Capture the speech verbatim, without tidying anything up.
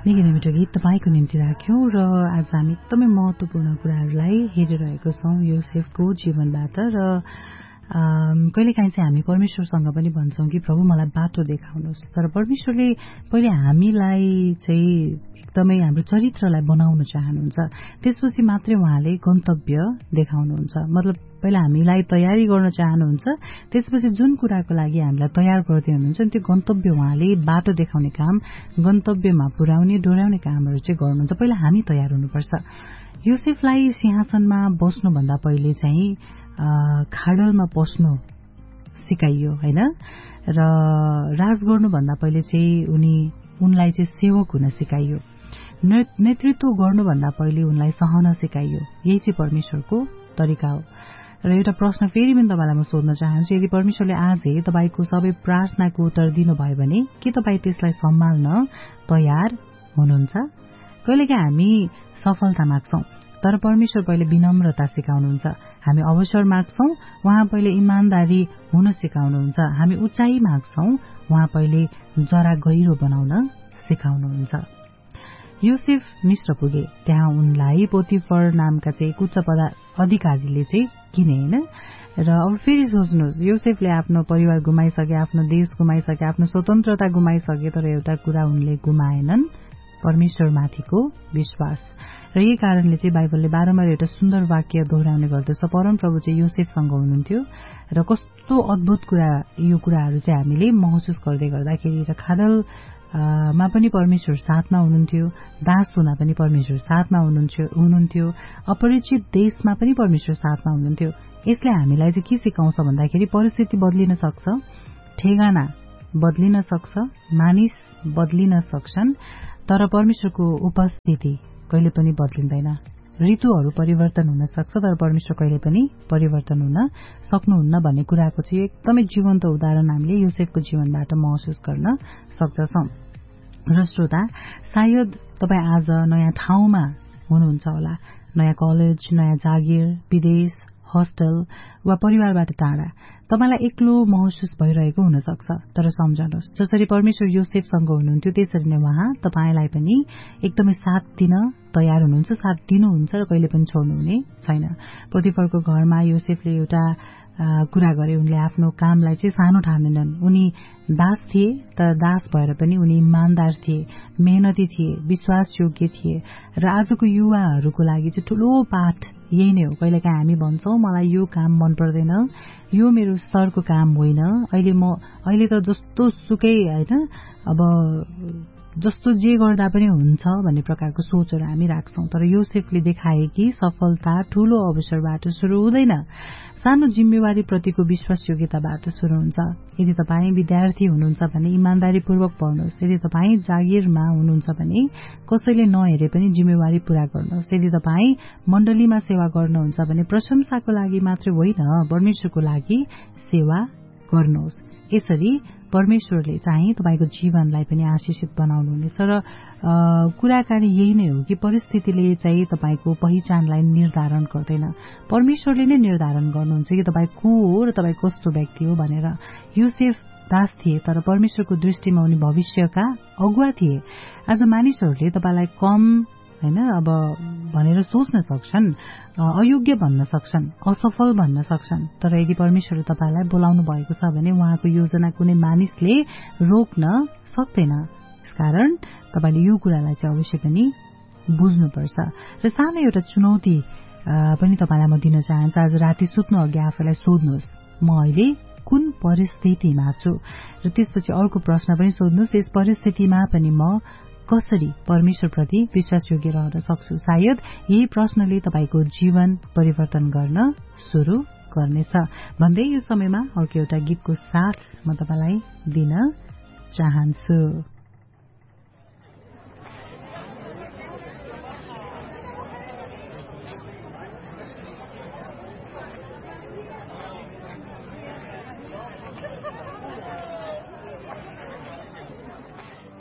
निकै नै मिठो गीत तपाईँको निम्ति राख्यौं र आज हामी एकदमै महत्वपूर्ण कुराहरूलाई हेरिरहेको छौं योसेफको जीवनबाट र कहिलेकाहीँ चाहिँ हामी परमेश्वरसँग पनि भन्छौं कि प्रभु मलाई बाटो देखाउनुहोस्, तर परमेश्वरले पहिले हामीलाई चाहिँ एकदमै हाम्रो चरित्रलाई बनाउन चाहनुहुन्छ, त्यसपछि मात्रै उहाँले गन्तव्य देखाउनुहुन्छ। मतलब पहिला हामीलाई तयारी गर्न चाहनुहुन्छ, त्यसपछि जुन कुराको लागि हामीलाई तयार गर्दै हुनुहुन्छ त्यो गन्तव्य उहाँले बाटो देखाउने काम, गन्तव्यमा पुर्याउने डोर्याउने कामहरू चाहिँ गर्नुहुन्छ। पहिला हामी तयार हुनुपर्छ। योसेफलाई सिंहासनमा बस्नुभन्दा पहिले चाहिँ खाडलमा पस्नु सिकाइयो हैन, र राज गर्नुभन्दा पहिले चाहिँ उनी उनलाई चाहिँ सेवक हुन सिकाइयो, नेतृत्व गर्नुभन्दा पहिले उनलाई सहन सिकाइयो। यही चाहिँ परमेश्वरको तरिका हो। र एउटा प्रश्न फेरि पनि तपाईँलाई म सोध्न चाहन्छु, यदि परमेश्वरले आज तपाईँको सबै प्रार्थनाको उत्तर दिनुभयो भने के तपाईँ त्यसलाई सम्हाल्न तयार हुनुहुन्छ? कहिलेकाहीँ हामी सफलता माग्छौं, तर परमेश्वर पहिले विनम्रता सिकाउनुहुन्छ। हामी अवसर माग्छौं, उहाँ पहिले इमानदारी हुन सिकाउनुहुन्छ। हामी उचाइ माग्छौं, उहाँ पहिले जरा गहिरो बनाउन सिकाउनुहुन्छ। योसेफ मिस्र पुगे, त्यहाँ उनलाई पोतिफर नामका चाहिँ उच्च अधिकारीले चाहिँ किने हैन। र अब फेरि सोच्नुहोस्, योसेफले आफ्नो परिवार गुमाइसके, आफ्नो देश गुमाइसके, आफ्नो स्वतन्त्रता गुमाइसके, तर एउटा कुरा उनले गुमाएनन्, परमेश्वरमाथिको विश्वास। र यही कारणले चाहिँ बाइबलले बारम्बार एउटा सुन्दर वाक्य दोहोऱ्याउने गर्दछ, परमप्रभु चाहिँ योसेफसँग हुनुहुन्थ्यो र कस्तो अद्भुत कुरा यो कुराहरू चाहिँ हामीले महसुस गर्दै गर्दाखेरि, र खाडल मा पनि परमेश्वर साथमा हुनुहुन्थ्यो, दास हुँदा पनि परमेश्वर साथमा हुनुहुन्थ्यो हुनुहुन्थ्यो अपरिचित देशमा पनि परमेश्वर साथमा हुनुहुन्थ्यो। यसले हामीलाई चाहिँ के सिकाउँछ भन्दाखेरि परिस्थिति बदलिन सक्छ, ठेगाना बदलिन सक्छ, मानिस बदलिन सक्छन्, तर परमेश्वरको उपस्थिति कहिले पनि बदलिँदैन। ऋतुहरू परिवर्तन हुन सक्छ, तर परमेश्वर कहिले पनि परिवर्तन हुन सक्नुहुन्न भन्ने कुराको चाहिँ एकदमै जीवन्त उदाहरण हामीले योसेफको जीवनबाट महसुस गर्न सक्दछौं। र श्रोता, सायद तपाईँ आज नयाँ ठाउँमा हुनुहुन्छ होला, नयाँ कलेज, नयाँ जागिर, विदेश, होस्टल वा परिवारबाट टाढा। तपाईलाई एक्लो महसुस भइरहेको हुन सक्छ, तर सम्झनुहोस्, जसरी परमेश्वर योसेफसँग हुनुहुन्थ्यो त्यसरी नै उहाँ तपाईलाई पनि एकदमै साथ दिन तयार हुनुहुन्छ, साथ दिनुहुन्छ र कहिले पनि छोड्नुहुने छैन। पोतिफरको घरमा योसेफले एउटा कुरा गरे, उनले आफ्नो कामलाई चाहिँ सानो ठान्दैनन्। उनी दास थिए, तर दास भएर पनि उनी इमानदार थिए, मेहनती थिए, विश्वासयोग्य थिए। र आजको युवाहरूको लागि चाहिँ ठूलो पाठ यही नै हो। कहिलेकाहीँ हामी भन्छौं मलाई यो काम मन पर्दैन, यो मेरो स्तरको काम होइन, अहिले म अहिले त जस्तो सुकै हैन, अब जस्तो जे गर्दा पनि हुन्छ भन्ने प्रकारको सोचहरू हामी राख्छौं। तर योसेफले देखाए कि सफलता ठूलो अवसरबाट शुरू हुँदैन, सानो जिम्मेवारी प्रतिको विश्वासयोग्यताबाट शुरू हुन्छ। यदि तपाईँ विद्यार्थी हुनुहुन्छ भने इमानदारीपूर्वक पढ्नुहोस्, यदि तपाईँ जागिरमा हुनुहुन्छ भने कसैले नहेरे पनि जिम्मेवारी पूरा गर्नुहोस्, यदि तपाईँ मण्डलीमा सेवा गर्नुहुन्छ भने प्रशंसाको लागि मात्र होइन, परमेश्वरको लागि सेवा गर्नुहोस्। यसरी परमेश्वरले चाहिँ तपाईको जीवनलाई पनि आशीषित बनाउनुहुनेछ। र कुराकानी यही नै हो कि परिस्थितिले चाहिँ तपाईको पहिचानलाई निर्धारण गर्दैन, परमेश्वरले नै निर्धारण गर्नुहुन्छ कि तपाई को हो र तपाई कस्तो व्यक्ति हो भनेर। योसेफ दास थिए, तर परमेश्वरको दृष्टिमा उनी भविष्यका अगुवा थिए। आज मानिसहरूले तपाईलाई कम हैन अब भनेर सोच्न सक्छन्, अयोग्य भन्न सक्छन्, असफल भन्न सक्छन्, तर यदि परमेश्वरले तपाईलाई बोलाउनु भएको छ भने उहाँको योजना कुनै मानिसले रोक्न सक्दैन। यसकारण तपाईले यो कुरालाई चाहिँ अवश्य पनि बुझ्नुपर्छ। र सानो एउटा चुनौती पनि तपाईलाई म दिन चाहन्छु। आज राति सुत्नु अघि आफैलाई सोध्नुहोस्, म अहिले कुन परिस्थितिमा छु, र त्यसपछि अर्को प्रश्न पनि सोध्नुहोस्, यस परिस्थितिमा पनि म कसरी परमेश्वरप्रति विश्वासयोग्य रहन सक्छु। सायद यही प्रश्नले तपाईको जीवन परिवर्तन गर्न शुरू गर्नेछ भन्दै यो समयमा अर्को एउटा गीतको साथ म तपाईलाई दिन चाहन्छु।